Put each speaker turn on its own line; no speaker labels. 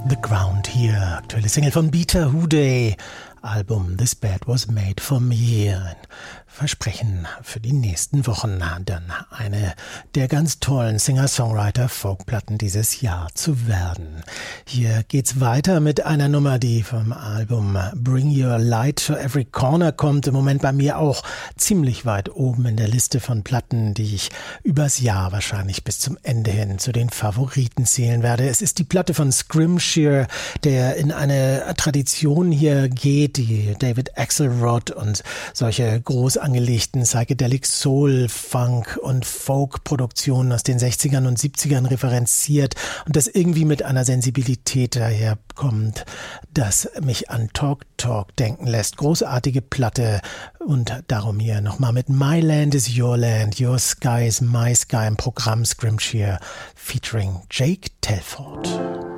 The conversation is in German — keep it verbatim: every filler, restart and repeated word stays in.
The Ground hier, aktuelle Single von Beater Hooday, Album This Bed Was Made For Me. Ein Versprechen für die nächsten Wochen, dann eine der ganz tollen Singer-Songwriter-Folkplatten dieses Jahr zu werden. Hier geht's weiter mit einer Nummer, die vom Album Bring Your Light to Every Corner kommt. Im Moment bei mir auch ziemlich weit oben in der Liste von Platten, die ich übers Jahr wahrscheinlich bis zum Ende hin zu den Favoriten zählen werde. Es ist die Platte von Scrimshire, der in eine Tradition hier geht, die David Axelrod und solche groß angelegten Psychedelic Soul, Funk und Folk-Produktionen aus den sechzigern und siebzigern referenziert und das irgendwie mit einer Sensibilität daherkommt, das mich an Talk Talk denken lässt. Großartige Platte und darum hier nochmal mit My Land is Your Land, Your Sky is My Sky im Programm Scrimshire featuring Jake Telford.